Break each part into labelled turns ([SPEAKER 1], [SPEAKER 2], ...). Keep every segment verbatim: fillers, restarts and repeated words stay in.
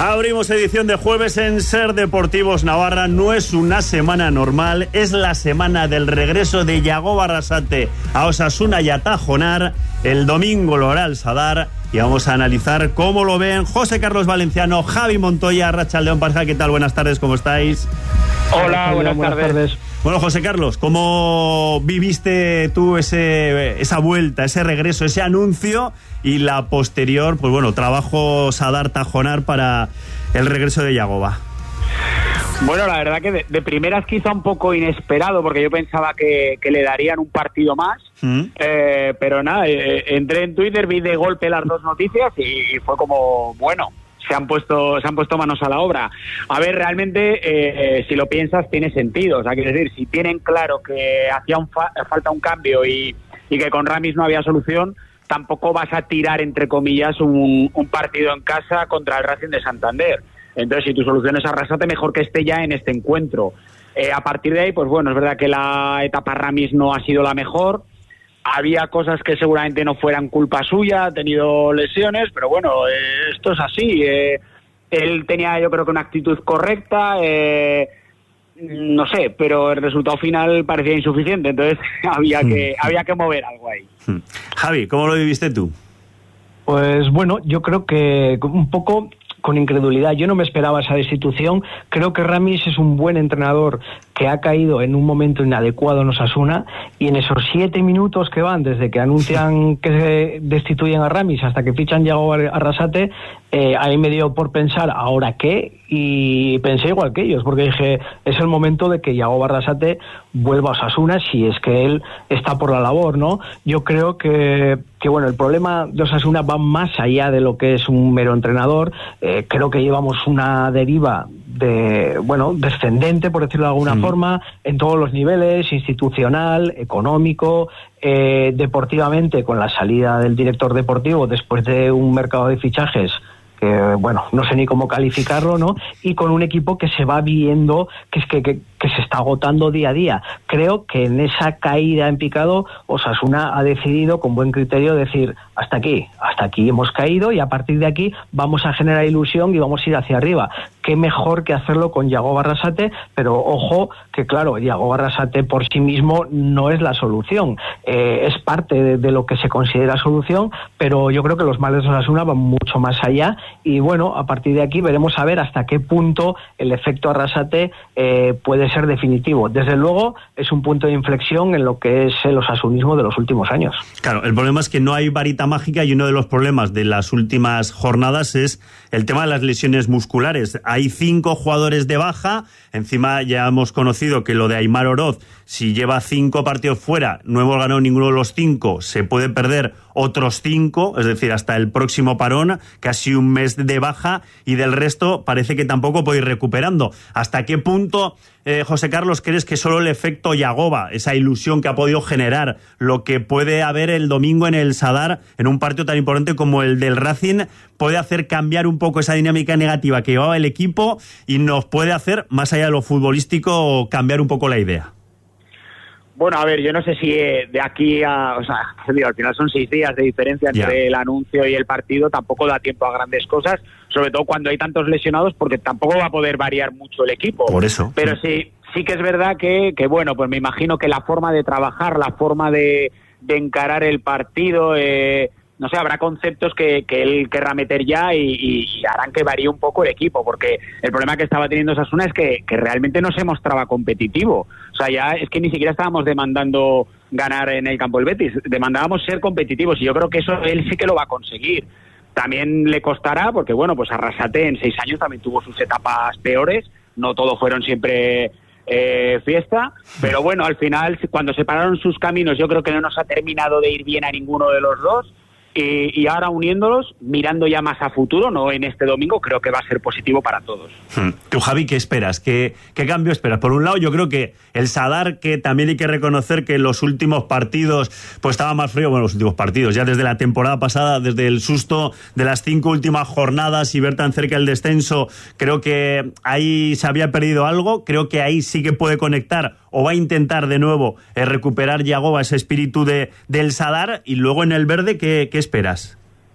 [SPEAKER 1] Abrimos edición de jueves en Ser Deportivos Navarra. No es una semana normal, es la semana del regreso de Yagoba Arrasate a Osasuna y a Tajonar. El domingo lo hará el Sadar y vamos a analizar cómo lo ven José Carlos Valenciano, Javi Montoya, Arratsaldeon Parja. ¿Qué tal? Buenas tardes, ¿cómo estáis?
[SPEAKER 2] Hola, buenas, buenas tardes. tardes.
[SPEAKER 1] Bueno, José Carlos, ¿cómo viviste tú ese, esa vuelta, ese regreso, ese anuncio y la posterior, pues bueno, trabajo Sadar-Tajonar para el regreso de Yagoba?
[SPEAKER 2] Bueno, la verdad que de, de primeras quizá un poco inesperado, porque yo pensaba que, que le darían un partido más, ¿Mm? eh, pero nada, eh, entré en Twitter, vi de golpe las dos noticias y, y fue como, bueno, se han puesto se han puesto manos a la obra. A ver, realmente, eh, si lo piensas, tiene sentido. O sea, quiero decir, si tienen claro que hacía un fa- falta un cambio y, y que con Ramis no había solución, tampoco vas a tirar, entre comillas, un, un partido en casa contra el Racing de Santander. Entonces, si tu solución es Arrasate, mejor que esté ya en este encuentro. Eh, a partir de ahí, pues bueno, es verdad que la etapa Ramis no ha sido la mejor. Había cosas que seguramente no fueran culpa suya, ha tenido lesiones, pero bueno, eh, esto es así. Eh, él tenía, yo creo que una actitud correcta, eh, no sé, pero el resultado final parecía insuficiente, entonces había que había que mover algo ahí.
[SPEAKER 1] Javi, ¿cómo lo viviste tú?
[SPEAKER 3] Pues bueno, yo creo que un poco con incredulidad. Yo no me esperaba esa destitución. Creo que Ramis es un buen entrenador que ha caído en un momento inadecuado en Osasuna, y en esos siete minutos que van desde que anuncian que se destituyen a Ramis hasta que fichan Yagoba Arrasate, eh, ahí me dio por pensar, ¿ahora qué? Y pensé igual que ellos, porque dije, es el momento de que Yagoba Arrasate vuelva a Osasuna, si es que él está por la labor, ¿no? Yo creo que, que bueno, el problema de Osasuna va más allá de lo que es un mero entrenador. Eh, creo que llevamos una deriva de, bueno, descendente, por decirlo de alguna mm. forma, en todos los niveles, institucional, económico, eh, deportivamente, con la salida del director deportivo después de un mercado de fichajes que, bueno, no sé ni cómo calificarlo, ¿no? Y con un equipo que se va viendo que es que, que, que se está agotando día a día. Creo que en esa caída en picado, Osasuna ha decidido con buen criterio decir, hasta aquí, hasta aquí hemos caído y a partir de aquí vamos a generar ilusión y vamos a ir hacia arriba. Qué mejor que hacerlo con Yagoba Arrasate, pero ojo que claro, Yagoba Arrasate por sí mismo no es la solución. Eh, es parte de, de lo que se considera solución, pero yo creo que los males de Osasuna van mucho más allá. Y bueno, a partir de aquí veremos a ver hasta qué punto el efecto Arrasate eh, puede ser definitivo. Desde luego es un punto de inflexión en lo que es el osasunismo de los últimos años.
[SPEAKER 1] Claro, el problema es que no hay varita mágica y uno de los problemas de las últimas jornadas es el tema de las lesiones musculares. Hay cinco jugadores de baja, encima ya hemos conocido que lo de Aimar Oroz, si lleva cinco partidos fuera, no hemos ganado ninguno de los cinco, se puede perder otros cinco, es decir, hasta el próximo parón, casi un mes de baja, y del resto parece que tampoco puede ir recuperando. ¿Hasta qué punto, eh, José Carlos, crees que solo el efecto Yagoba, esa ilusión que ha podido generar, lo que puede haber el domingo en el Sadar, en un partido tan importante como el del Racing, puede hacer cambiar un poco esa dinámica negativa que llevaba el equipo y nos puede hacer, más allá de lo futbolístico, cambiar un poco la idea?
[SPEAKER 2] Bueno, a ver, yo no sé si eh, de aquí a... O sea, digo, al final son seis días de diferencia entre yeah. el anuncio y el partido, tampoco da tiempo a grandes cosas, sobre todo cuando hay tantos lesionados, porque tampoco va a poder variar mucho el equipo.
[SPEAKER 1] Por eso.
[SPEAKER 2] Pero sí, sí que es verdad que, que bueno, pues me imagino que la forma de trabajar, la forma de, de encarar el partido... Eh, no sé, habrá conceptos que, que él querrá meter ya y, y harán que varíe un poco el equipo, porque el problema que estaba teniendo Osasuna es que, que realmente no se mostraba competitivo. O sea, ya es que ni siquiera estábamos demandando ganar en el campo del Betis, demandábamos ser competitivos y yo creo que eso él sí que lo va a conseguir. También le costará, porque bueno, pues Arrasate en seis años también tuvo sus etapas peores, no todo fueron siempre... Eh, fiesta, pero bueno, al final cuando separaron sus caminos yo creo que no nos ha terminado de ir bien a ninguno de los dos. Y, y ahora uniéndolos, mirando ya más a futuro, no en este domingo, creo que va a ser positivo para todos.
[SPEAKER 1] Tú, Javi, ¿qué esperas? ¿Qué, qué cambio esperas? Por un lado, yo creo que el Sadar, que también hay que reconocer que en los últimos partidos pues estaba más frío, bueno, los últimos partidos, ya desde la temporada pasada, desde el susto de las cinco últimas jornadas y ver tan cerca el descenso, creo que ahí se había perdido algo, creo que ahí sí que puede conectar o va a intentar de nuevo eh, recuperar Yagoba ese espíritu de, del Sadar. Y luego en el verde, ¿qué, qué esperas?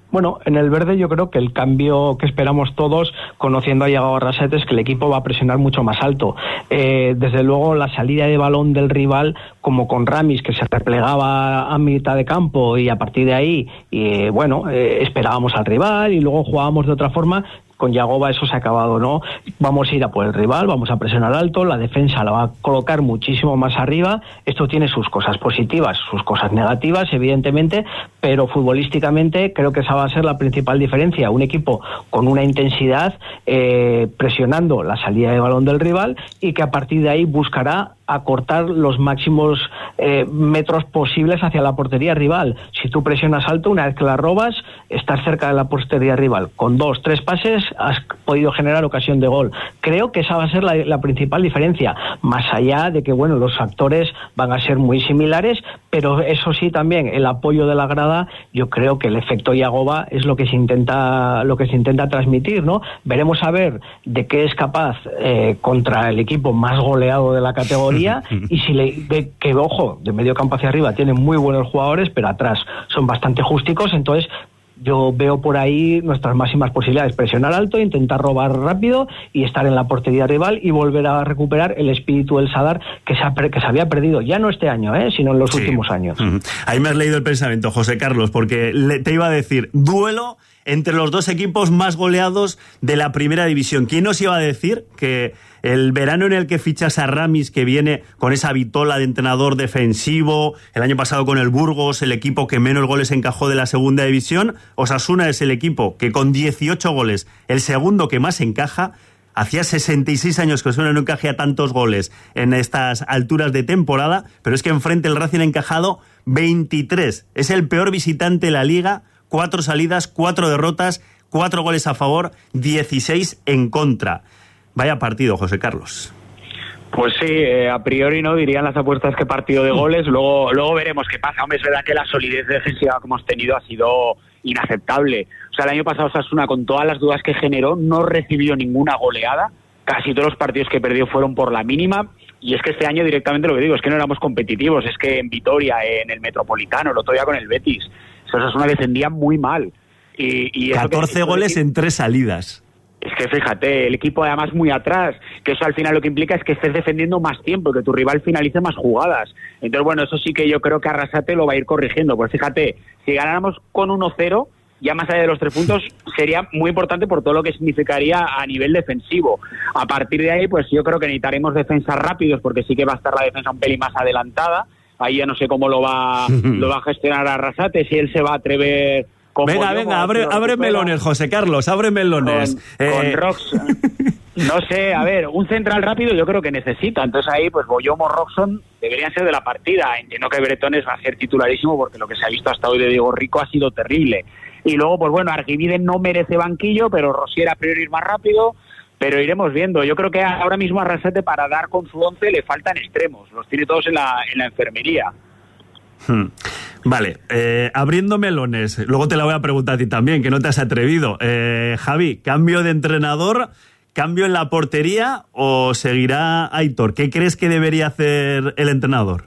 [SPEAKER 3] Bueno, en el verde yo creo que el cambio que esperamos todos, conociendo a Yagoba Arrasate, es que el equipo va a presionar mucho más alto. Eh, desde luego la salida de balón del rival, como con Ramis, que se replegaba a mitad de campo y a partir de ahí, y, bueno, eh, esperábamos al rival y luego jugábamos de otra forma. Con Yagoba eso se ha acabado, ¿no? Vamos a ir a por el rival, vamos a presionar alto, la defensa la va a colocar muchísimo más arriba. Esto tiene sus cosas positivas, sus cosas negativas, evidentemente, pero futbolísticamente creo que esa va a ser la principal diferencia. Un equipo con una intensidad, eh, presionando la salida de balón del rival y que a partir de ahí buscará acortar los máximos eh, metros posibles hacia la portería rival. Si tú presionas alto, una vez que la robas, estás cerca de la portería rival. Con dos, tres pases has podido generar ocasión de gol. Creo que esa va a ser la, la principal diferencia, más allá de que, bueno, los actores van a ser muy similares, pero eso sí, también el apoyo de la grada, yo creo que el efecto Yagoba es lo que se intenta lo que se intenta transmitir, ¿no? Veremos a ver de qué es capaz eh, contra el equipo más goleado de la categoría. Y si le de que, ojo, de medio campo hacia arriba tienen muy buenos jugadores, pero atrás son bastante justicos, entonces yo veo por ahí nuestras máximas posibilidades: presionar alto, intentar robar rápido y estar en la portería rival y volver a recuperar el espíritu del Sadar que se, ha, que se había perdido, ya no este año, ¿eh? sino en los sí. últimos años.
[SPEAKER 1] Uh-huh. Ahí me has leído el pensamiento, José Carlos, porque le, te iba a decir, duelo entre los dos equipos más goleados de la primera división. ¿Quién nos iba a decir que el verano en el que fichas a Ramis, que viene con esa vitola de entrenador defensivo, el año pasado con el Burgos, el equipo que menos goles encajó de la segunda división, Osasuna es el equipo que con dieciocho goles, el segundo que más encaja? Hacía sesenta y seis años que Osasuna no encajía tantos goles en estas alturas de temporada, pero es que enfrente el Racing ha encajado veintitrés. Es el peor visitante de la Liga. Cuatro salidas, cuatro derrotas, cuatro goles a favor, dieciséis en contra. Vaya partido, José Carlos.
[SPEAKER 2] Pues sí, eh, a priori no dirían las apuestas que partido de goles, luego luego veremos qué pasa. Hombre, es verdad que la solidez defensiva que hemos tenido ha sido inaceptable. O sea, el año pasado Osasuna, con todas las dudas que generó, no recibió ninguna goleada. Casi todos los partidos que perdió fueron por la mínima. Y es que este año directamente lo que digo es que no éramos competitivos. Es que en Vitoria, en el Metropolitano, el otro día con el Betis, Osasuna defendía muy mal. Y, y
[SPEAKER 1] catorce goles en tres salidas.
[SPEAKER 2] Es que fíjate, el equipo además muy atrás, que eso al final lo que implica es que estés defendiendo más tiempo, que tu rival finalice más jugadas. Entonces, bueno, eso sí que yo creo que Arrasate lo va a ir corrigiendo. Pues fíjate, si ganáramos con uno cero, ya más allá de los tres puntos, sería muy importante por todo lo que significaría a nivel defensivo. A partir de ahí, pues yo creo que necesitaremos defensas rápidos, porque sí que va a estar la defensa un pelín más adelantada. Ahí ya no sé cómo lo va, lo va a gestionar Arrasate, si él se va a atrever...
[SPEAKER 1] Venga, venga, abre, abre melones, José Carlos, abre melones.
[SPEAKER 2] Con,
[SPEAKER 1] eh...
[SPEAKER 2] con Roxon. No sé, a ver, un central rápido yo creo que necesita. Entonces ahí, pues Boyomo, Roxon deberían ser de la partida. Entiendo que Bretones va a ser titularísimo porque lo que se ha visto hasta hoy de Diego Rico ha sido terrible. Y luego, pues bueno, Argivide no merece banquillo, pero Rosier a priori es más rápido. Pero iremos viendo. Yo creo que ahora mismo a Arrasate, para dar con su once, le faltan extremos. Los tiene todos en la, en la enfermería.
[SPEAKER 1] Hmm. Vale, eh, abriendo melones, luego te la voy a preguntar a ti también, que no te has atrevido. Eh, Javi, ¿cambio de entrenador, cambio en la portería o seguirá Aitor? ¿Qué crees que debería hacer el entrenador?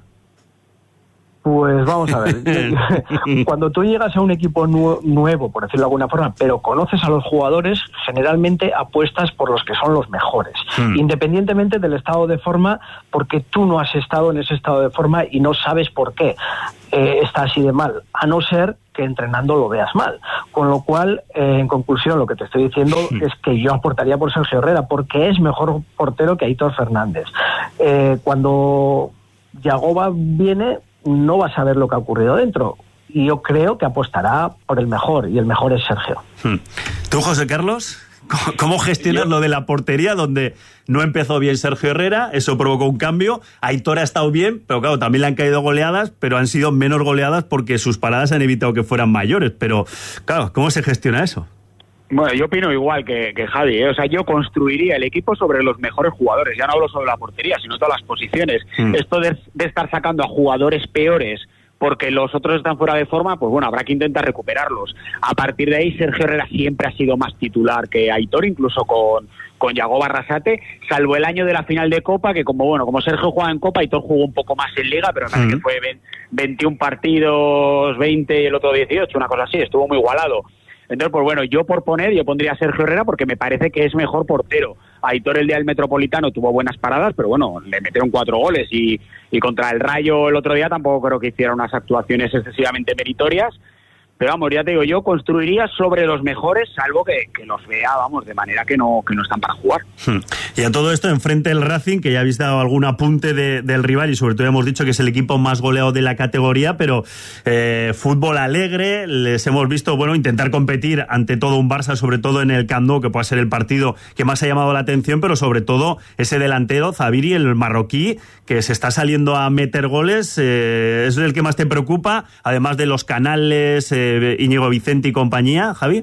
[SPEAKER 3] Pues vamos a ver, cuando tú llegas a un equipo nu- nuevo, por decirlo de alguna forma, pero conoces a los jugadores, generalmente apuestas por los que son los mejores, hmm. independientemente del estado de forma, porque tú no has estado en ese estado de forma y no sabes por qué eh, está así de mal, a no ser que entrenando lo veas mal. Con lo cual, eh, en conclusión, lo que te estoy diciendo hmm. es que yo aportaría por Sergio Herrera, porque es mejor portero que Aitor Fernández. Eh, cuando Yagoba viene, no vas a ver lo que ha ocurrido dentro. Y yo creo que apostará por el mejor, y el mejor es Sergio.
[SPEAKER 1] ¿Tú, José Carlos? ¿Cómo gestionas yo... lo de la portería, donde no empezó bien Sergio Herrera? Eso provocó un cambio. Aitor ha estado bien, pero claro, también le han caído goleadas, pero han sido menos goleadas porque sus paradas han evitado que fueran mayores. Pero, claro, ¿cómo se gestiona eso?
[SPEAKER 2] Bueno, yo opino igual que, que Javi, ¿eh? O sea, yo construiría el equipo sobre los mejores jugadores. Ya no hablo sobre la portería, sino todas las posiciones. Mm. Esto de, de estar sacando a jugadores peores porque los otros están fuera de forma, pues bueno, habrá que intentar recuperarlos. A partir de ahí, Sergio Herrera siempre ha sido más titular que Aitor, incluso con, con Yagoba Arrasate, salvo el año de la final de Copa, que como bueno, como Sergio jugaba en Copa, Aitor jugó un poco más en Liga, pero también mm. que fue veintiún partidos, veinte y el otro dieciocho, una cosa así, estuvo muy igualado. Entonces, pues bueno, yo por poner, yo pondría a Sergio Herrera porque me parece que es mejor portero. Aitor el día del Metropolitano tuvo buenas paradas, pero bueno, le metieron cuatro goles y, y contra el Rayo el otro día tampoco creo que hiciera unas actuaciones excesivamente meritorias. Pero vamos, ya te digo, yo construiría sobre los mejores, salvo que, que los vea, vamos, de manera que no, que no están para jugar.
[SPEAKER 1] Y a todo esto, enfrente el Racing, que ya habéis dado algún apunte de, del rival y sobre todo hemos dicho que es el equipo más goleado de la categoría, pero eh, fútbol alegre, les hemos visto, bueno, intentar competir ante todo un Barça, sobre todo en el Camp Nou, que puede ser el partido que más ha llamado la atención, pero sobre todo ese delantero, Zabiri, el marroquí, que se está saliendo a meter goles, eh, ¿es el que más te preocupa? Además de los Canales, eh, Íñigo Vicente y compañía, Javi.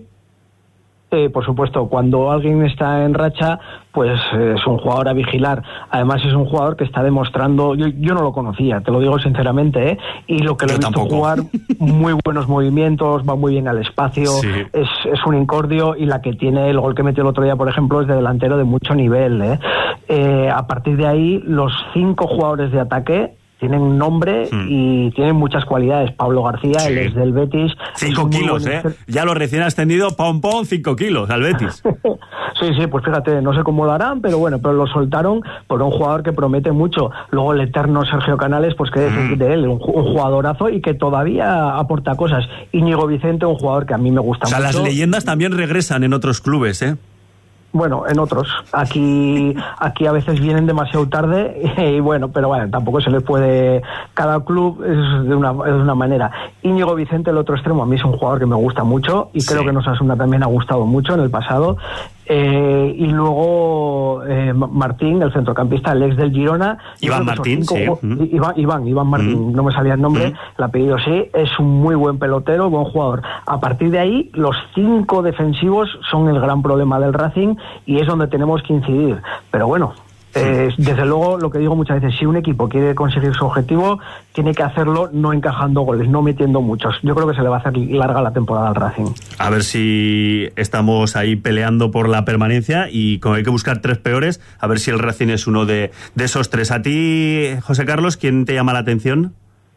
[SPEAKER 3] Eh, por supuesto, cuando alguien está en racha, pues eh, es un jugador a vigilar. Además es un jugador que está demostrando, yo, yo no lo conocía, te lo digo sinceramente, ¿eh? Y lo que lo he visto jugar, muy buenos movimientos, va muy bien al espacio, sí. es, es un incordio, y la que tiene, el gol que metió el otro día, por ejemplo, es de delantero de mucho nivel, ¿eh? Eh, a partir de ahí, los cinco jugadores de ataque tienen un nombre hmm. y tienen muchas cualidades. Pablo García, sí. el ex del Betis.
[SPEAKER 1] Cinco kilos, ¿eh? Ya lo recién ascendido, pom pom, cinco kilos al Betis.
[SPEAKER 3] sí, sí, pues fíjate, no sé cómo lo harán, pero bueno, pero lo soltaron por un jugador que promete mucho. Luego el eterno Sergio Canales, pues que decir hmm. de él, un, un jugadorazo y que todavía aporta cosas. Íñigo Vicente, un jugador que a mí me gusta mucho.
[SPEAKER 1] O sea,
[SPEAKER 3] mucho.
[SPEAKER 1] Las leyendas también regresan en otros clubes, ¿eh?
[SPEAKER 3] Bueno, en otros. Aquí aquí a veces vienen demasiado tarde y bueno, pero bueno, tampoco se les puede... Cada club es de una, es de una manera. Íñigo Vicente, el otro extremo, a mí es un jugador que me gusta mucho y sí. creo que en Osasuna también ha gustado mucho en el pasado. Eh, y luego eh, Martín, el centrocampista, el ex del Girona.
[SPEAKER 1] Iván Martín, sí.
[SPEAKER 3] Mm. Iván, Iván, Iván Martín, mm. no me salía el nombre, mm. el apellido sí, es un muy buen pelotero, buen jugador. A partir de ahí, los cinco defensivos son el gran problema del Racing y es donde tenemos que incidir. Pero bueno, eh, desde luego, lo que digo muchas veces, si un equipo quiere conseguir su objetivo, tiene que hacerlo no encajando goles, no metiendo muchos. Yo creo que se le va a hacer larga la temporada al Racing.
[SPEAKER 1] A ver si estamos ahí peleando por la permanencia y como hay que buscar tres peores, a ver si el Racing es uno de, de esos tres. A ti, José Carlos, ¿quién te llama la atención?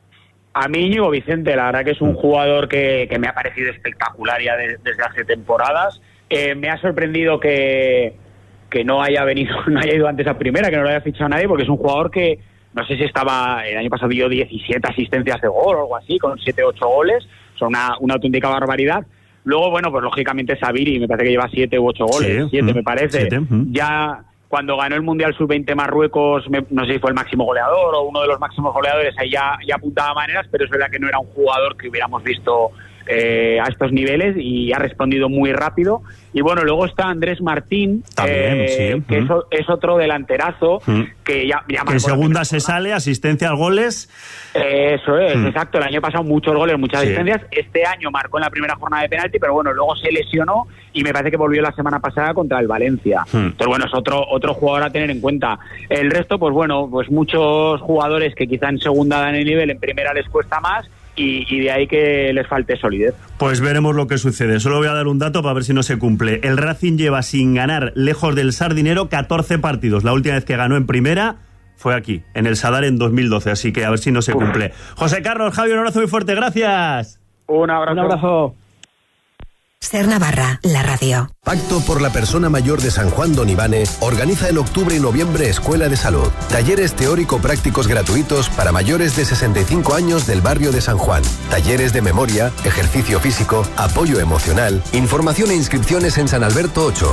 [SPEAKER 2] A mí, Íñigo Vicente, la verdad que es un jugador que, que me ha parecido espectacular ya de, desde hace temporadas. Eh, me ha sorprendido que... que no haya venido, no haya ido antes a primera, que no lo haya fichado nadie, porque es un jugador que, no sé si estaba, el año pasado dio diecisiete asistencias de gol o algo así, con siete ocho goles, son una, una auténtica barbaridad. Luego, bueno, pues lógicamente Zabiri, me parece que lleva siete u ocho goles, siete sí, me parece. Siete, mm. Ya cuando ganó el Mundial sub veinte Marruecos, me, no sé si fue el máximo goleador o uno de los máximos goleadores, ahí ya, ya apuntaba maneras, pero es verdad que no era un jugador que hubiéramos visto Eh, a estos niveles y ha respondido muy rápido. Y bueno, luego está Andrés Martín,
[SPEAKER 1] también,
[SPEAKER 2] eh,
[SPEAKER 1] sí.
[SPEAKER 2] que mm. es, es otro delanterazo mm. que ya, ya
[SPEAKER 1] que en segunda se sale, asistencia a goles.
[SPEAKER 2] Eh, eso es, mm. exacto. El año pasado muchos goles, muchas sí. asistencias. Este año marcó en la primera jornada de penalti, pero bueno, luego se lesionó y me parece que volvió la semana pasada contra el Valencia. Mm. Entonces bueno, es otro otro jugador a tener en cuenta. El resto, pues bueno, pues muchos jugadores que quizá en segunda dan el nivel, en primera les cuesta más. Y, y de ahí que les falte solidez.
[SPEAKER 1] Pues veremos lo que sucede. Solo voy a dar un dato para ver si no se cumple. El Racing lleva sin ganar, lejos del Sardinero, catorce partidos. La última vez que ganó en primera fue aquí, en el Sadar, en dos mil doce. Así que a ver si no se Uf. cumple. José Carlos, Javi, un abrazo muy fuerte. Gracias.
[SPEAKER 2] Un abrazo.
[SPEAKER 3] Un abrazo.
[SPEAKER 4] Ser Navarra, la radio.
[SPEAKER 5] Pacto por la Persona Mayor de San Juan Don Ivane organiza en octubre y noviembre Escuela de Salud. Talleres teórico-prácticos gratuitos para mayores de sesenta y cinco años del barrio de San Juan. Talleres de memoria, ejercicio físico, apoyo emocional. Información e inscripciones en San Alberto ocho.